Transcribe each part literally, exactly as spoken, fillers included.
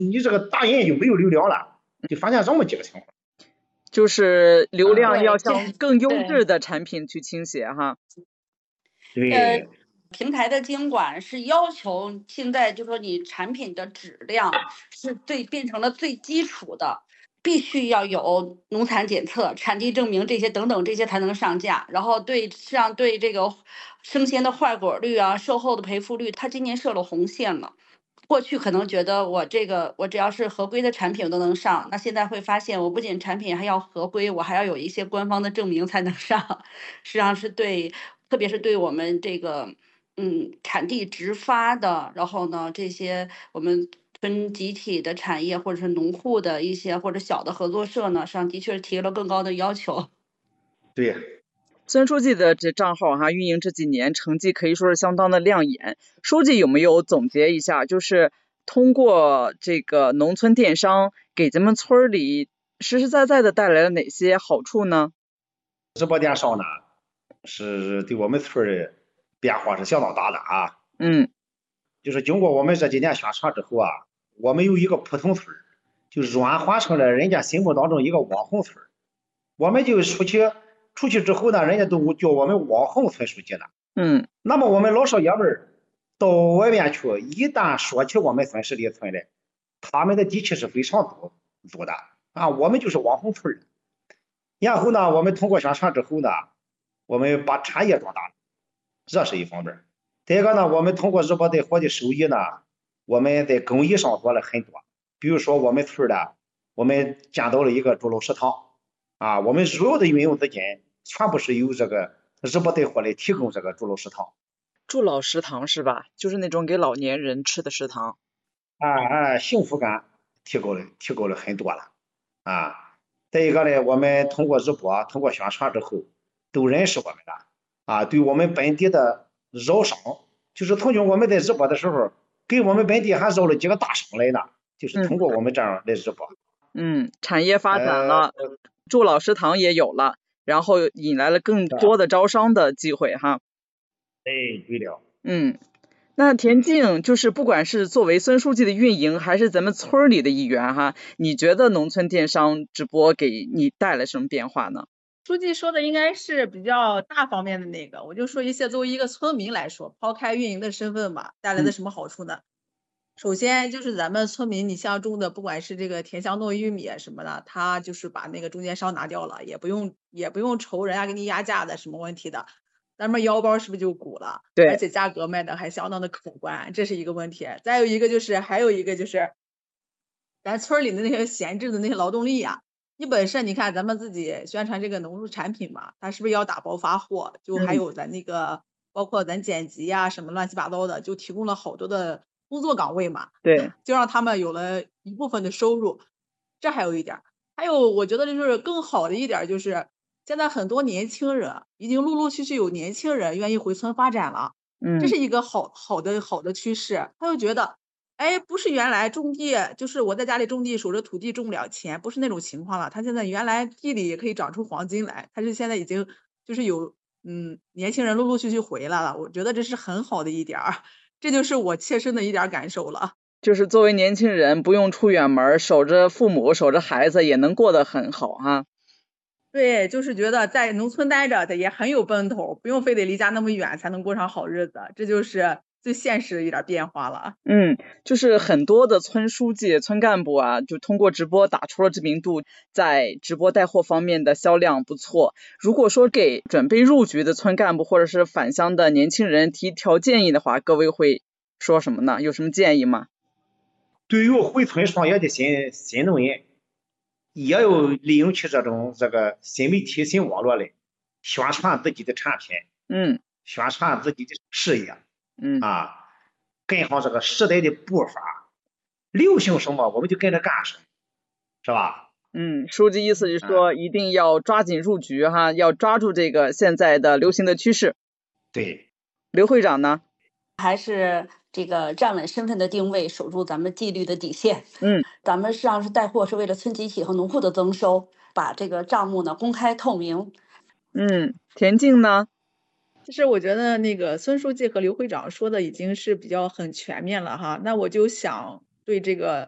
你这个打印就没有流量了，就发现这么几个情况。 就是流量对这要向更优对质的产品去倾斜哈。 对， 呃，平台的监管是要求现在就说你产品的质量是最变成了最基础的，必须要有农残检测、产地证明这些等等这些才能上架。然后对像对这个生鲜的坏果率啊、售后的赔付率，它今年设了红线了。过去可能觉得我这个我只要是合规的产品我都能上，那现在会发现我不仅产品还要合规，我还要有一些官方的证明才能上。实际上是对，特别是对我们这个嗯产地直发的，然后呢这些我们跟集体的产业或者是农户的一些或者小的合作社呢，上的确提了更高的要求。 对， 孙书记的这账号哈，运营这几年成绩可以说是相当的亮眼。书记有没有总结一下，就是通过这个农村电商给咱们村里实实在在的带来了哪些好处呢？ 直播电商呢，是对我们村的变化是相当大的啊。 嗯， 就是经过我们这几年宣传之后啊，我们有一个普通村，就软化成了人家心目当中一个网红村。我们就出去出去之后呢，人家都叫我们网红村书记了。 嗯， 那么我们老少爷们儿到外面去，一旦说起我们孙十里村来，他们的底气是非常足足的啊，我们就是网红村。然后呢，我们通过宣传之后呢，我们把产业壮大了，这是一方面。再一个呢，我们通过日播带货的收益呢，我们在工艺上做了很多。比如说我们村的，我们建到了一个猪肉食堂啊，我们所有的运营资金全部是由这个日播带货来提供这个猪肉食堂。 助老食堂是吧？就是那种给老年人吃的食堂。 啊啊，幸福感提高了，提高了很多了啊。再一个呢，我们通过日播，通过宣传之后，都认识我们了啊。对我们本地的招商，就是曾经我们在日播的时候，给我们本地还招了几个大商来呢，就是通过我们这样来日播。 嗯，产业发展了， 呃、 助老食堂也有了，然后引来了更多的招商的机会哈。 哎，对了。 嗯。那田径就是不管是作为孙书记的运营，还是咱们村里的一员哈，你觉得农村电商直播给你带来什么变化呢？ 书记说的应该是比较大方面的那个，我就说一些作为一个村民来说，抛开运营的身份吧，带来的什么好处呢？嗯、首先就是咱们村民，你像种的不管是这个甜香糯玉米什么的，他就是把那个中间商拿掉了，也不用也不用愁人家给你压价的什么问题的。咱们腰包是不是就鼓了？ 对， 而且价格卖的还相当的可观，这是一个问题。再有一个就是，还有一个就是，咱村里的那些闲置的那些劳动力呀、啊，你本身你看咱们自己宣传这个农副产品嘛，它是不是要打包发货？就还有咱那个，嗯、包括咱剪辑呀、啊、什么乱七八糟的，就提供了好多的工作岗位嘛。 对， 就让他们有了一部分的收入。这还有一点，还有我觉得就是更好的一点就是。现在很多年轻人已经陆陆续续有年轻人愿意回村发展了， 嗯， 这是一个好好的好的趋势。他就觉得，哎，不是原来种地就是我在家里种地守着土地种不了钱，不是那种情况了。他现在原来地里也可以长出黄金来，他是现在已经就是有嗯年轻人陆陆续续回来了，我觉得这是很好的一点儿，这就是我切身的一点感受了。 就是作为年轻人不用出远门，守着父母守着孩子也能过得很好哈。 对，就是觉得在农村待着的也很有奔头，不用非得离家那么远才能过上好日子，这就是最现实的一点变化了。 嗯，就是很多的村书记、村干部啊，就通过直播打出了知名度，在直播带货方面的销量不错。如果说给准备入局的村干部或者是返乡的年轻人提条建议的话，各位会说什么呢？有什么建议吗？ 对于回村创业的新新农人，也要利用起这种这个新媒体、新网络来宣传自己的产品， 嗯， 宣传自己的事业， 嗯啊，跟上这个时代的步伐，流行什么我们就跟着干什么，是吧？ 嗯，书记意思是说，一定要抓紧入局哈，要抓住这个现在的流行的趋势。 对， 刘会长呢？ 还是这个站稳身份的定位，守住咱们纪律的底线。 嗯， 咱们实际上是带货是为了村集体和农户的增收，把这个账目呢公开透明。 嗯，田径呢？ 其实我觉得那个孙书记和刘会长说的已经是比较很全面了哈，那我就想对这个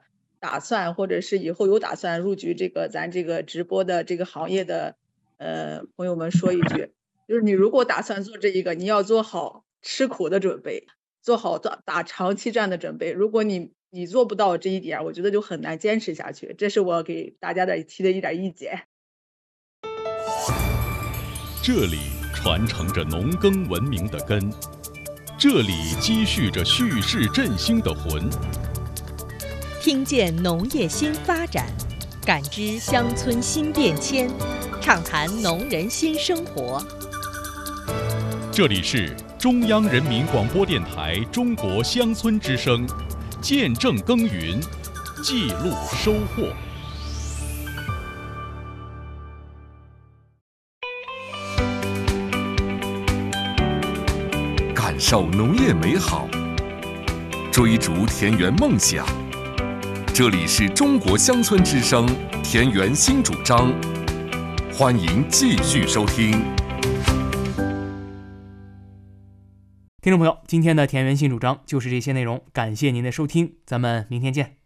打算或者是以后有打算入局这个咱这个直播的这个行业的呃朋友们说一句，就是你如果打算做这一个，你要做好吃苦的准备，做好打打长期战的准备。如果你你做不到这一点，我觉得就很难坚持下去。这是我给大家的提的一点意见。 这里传承着农耕文明的根，这里积蓄着蓄势振兴的魂。 听见农业新发展，感知乡村新变迁，畅谈农人新生活。 这里是中央人民广播电台中国乡村之声，见证耕耘，记录收获。 感受农业美好，追逐田园梦想。这里是中国乡村之声田园新主张，欢迎继续收听。 听众朋友，今天的田园新主张就是这些内容，感谢您的收听，咱们明天见。